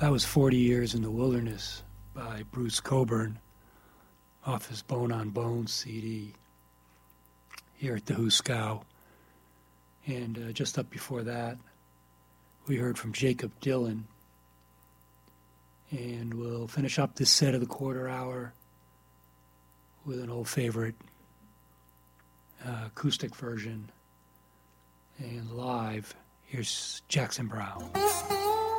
That was 40 Years in the Wilderness by Bruce Cockburn off his Bone on Bone CD here at the Huskow. And just up before that, we heard from Jacob Dylan. And we'll finish up this set of the quarter hour with an old favorite acoustic version. And live, here's Jackson Browne.